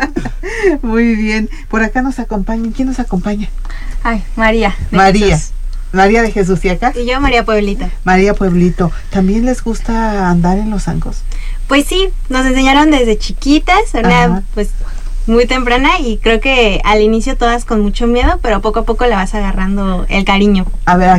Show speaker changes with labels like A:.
A: Muy bien. Por acá nos acompañan. ¿Quién nos acompaña?
B: Ay, María.
A: María.
B: Jesús.
A: María de Jesús. ¿Y acá?
B: Y yo, María Pueblita.
A: María Pueblito. ¿También les gusta andar en los zancos?
B: Pues sí, nos enseñaron desde chiquitas, una pues muy temprana, y creo que al inicio todas con mucho miedo, pero poco a poco le vas agarrando el cariño.
A: A ver,